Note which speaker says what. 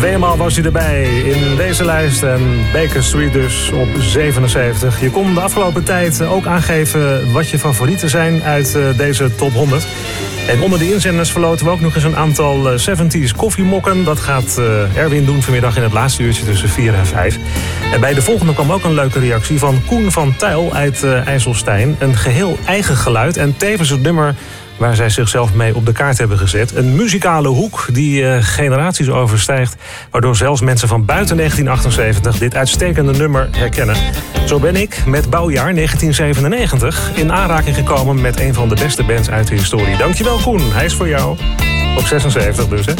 Speaker 1: Tweemaal was hij erbij in deze lijst en Baker Street dus op 77. Je kon de afgelopen tijd ook aangeven wat je favorieten zijn uit deze top 100. En onder de inzenders verloten we ook nog eens een aantal 70s koffiemokken. Dat gaat Erwin doen vanmiddag in het laatste uurtje tussen 4 en 5. En bij de volgende kwam ook een leuke reactie van Koen van Tuyl uit IJsselstein. Een geheel eigen geluid en tevens het nummer waar zij zichzelf mee op de kaart hebben gezet. Een muzikale hoek die generaties overstijgt, waardoor zelfs mensen van buiten 1978 dit uitstekende nummer herkennen. Zo ben ik met bouwjaar 1997 in aanraking gekomen met een van de beste bands uit de historie. Dankjewel Koen, hij is voor jou. Op 76 dus, hè.